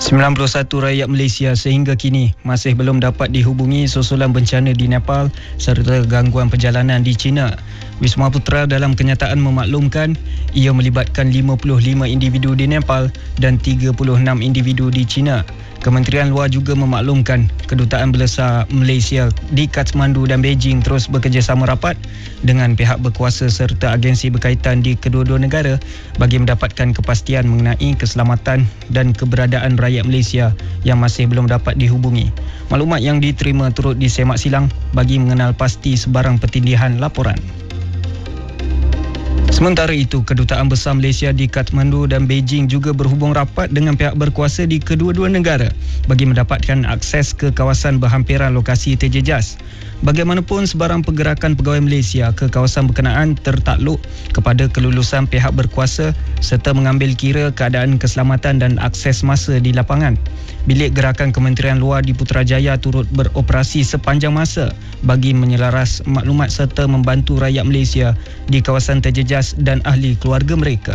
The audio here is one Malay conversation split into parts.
91 rakyat Malaysia sehingga kini masih belum dapat dihubungi susulan bencana di Nepal serta gangguan perjalanan di China. Wisma Putra dalam kenyataan memaklumkan ia melibatkan 55 individu di Nepal dan 36 individu di China. Kementerian Luar juga memaklumkan Kedutaan Besar Malaysia di Kathmandu dan Beijing terus bekerjasama rapat dengan pihak berkuasa serta agensi berkaitan di kedua-dua negara bagi mendapatkan kepastian mengenai keselamatan dan keberadaan rakyat Malaysia yang masih belum dapat dihubungi. Maklumat yang diterima turut disemak silang bagi mengenal pasti sebarang pertindihan laporan. Sementara itu, Kedutaan Besar Malaysia di Kathmandu dan Beijing juga berhubung rapat dengan pihak berkuasa di kedua-dua negara bagi mendapatkan akses ke kawasan berhampiran lokasi terjejas. Bagaimanapun, sebarang pergerakan pegawai Malaysia ke kawasan berkenaan tertakluk kepada kelulusan pihak berkuasa serta mengambil kira keadaan keselamatan dan akses masa di lapangan. Bilik Gerakan Kementerian Luar di Putrajaya turut beroperasi sepanjang masa bagi menyelaras maklumat serta membantu rakyat Malaysia di kawasan terjejas dan ahli keluarga mereka.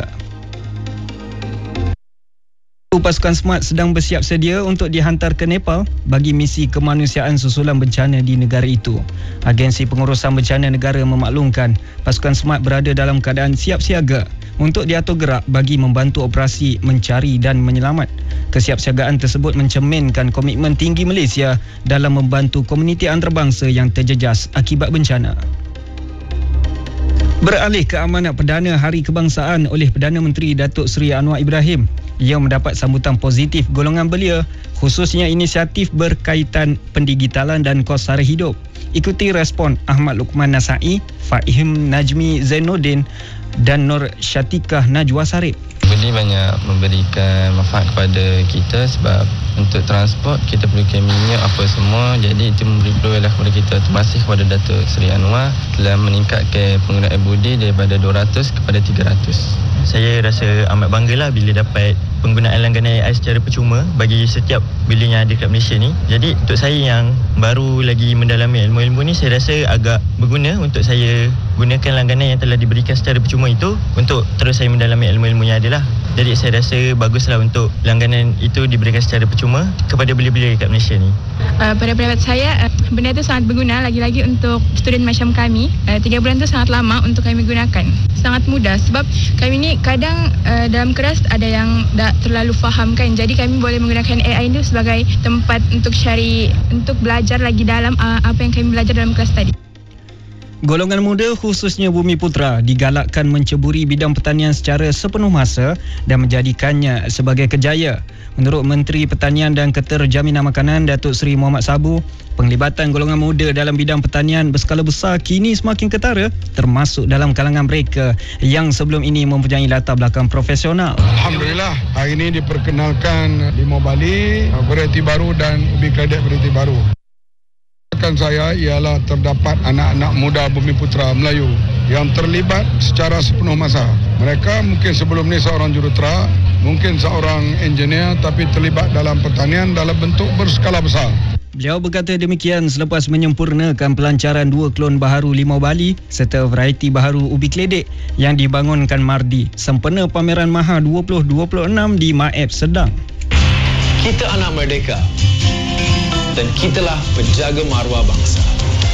Pasukan SMART sedang bersiap sedia untuk dihantar ke Nepal bagi misi kemanusiaan susulan bencana di negara itu. Agensi Pengurusan Bencana Negara memaklumkan pasukan SMART berada dalam keadaan siap siaga untuk diatur gerak bagi membantu operasi mencari dan menyelamat. Kesiapsiagaan tersebut mencerminkan komitmen tinggi Malaysia dalam membantu komuniti antarabangsa yang terjejas akibat bencana. Beralih ke amanat Perdana Hari Kebangsaan oleh Perdana Menteri Datuk Seri Anwar Ibrahim, ia mendapat sambutan positif golongan belia, khususnya inisiatif berkaitan pendigitalan dan kos sara hidup. Ikuti respon Ahmad Luqman Nasai, Fahim Najmi Zainuddin dan Nur Syatikah Najwa Sarip. Beli banyak memberikan manfaat kepada kita sebab untuk transport kita perlukan minyak apa semua, jadi itu memberi peluang kepada kita. Terima kasih kepada Datuk Seri Anwar telah meningkatkan penggunaan budi daripada 200 kepada 300. Saya rasa amat banggalah bila dapat penggunaan langganan AI secara percuma bagi setiap bilik yang ada kat Malaysia ni. Jadi untuk saya yang baru lagi mendalami ilmu-ilmu ni, saya rasa agak berguna untuk saya gunakan langganan yang telah diberikan secara percuma itu untuk terus saya mendalami ilmu-ilmu yang ada lah. Jadi saya rasa baguslah untuk langganan itu diberikan secara percuma kepada belia-belia kat Malaysia ni. Pada pendapat saya, benda itu sangat berguna lagi-lagi untuk student macam kami. 3 bulan itu sangat lama untuk kami gunakan. Sangat mudah sebab kami ni kadang dalam kelas ada yang tak terlalu faham kan. Jadi kami boleh menggunakan AI itu sebagai tempat untuk belajar lagi dalam apa yang kami belajar dalam kelas tadi. Golongan muda khususnya Bumi Putra digalakkan menceburi bidang pertanian secara sepenuh masa dan menjadikannya sebagai kerjaya. Menurut Menteri Pertanian dan Keterjaminan Makanan Datuk Seri Muhammad Sabu, penglibatan golongan muda dalam bidang pertanian berskala besar kini semakin ketara, termasuk dalam kalangan mereka yang sebelum ini mempunyai latar belakang profesional. Alhamdulillah, hari ini diperkenalkan limau Bali, varieti baru dan ubi kledek varieti baru. Saya ialah terdapat anak-anak muda Bumi Putra Melayu yang terlibat secara sepenuh masa. Mereka mungkin sebelum ni seorang jurutera, mungkin seorang engineer, tapi terlibat dalam pertanian dalam bentuk berskala besar. Beliau berkata demikian selepas menyempurnakan pelancaran 2 klon baharu limau Bali serta varieti baharu ubi keledek yang dibangunkan Mardi sempena pameran Maha 2026 di Maep Sedang. Kita anak merdeka dan kitalah penjaga maruah bangsa.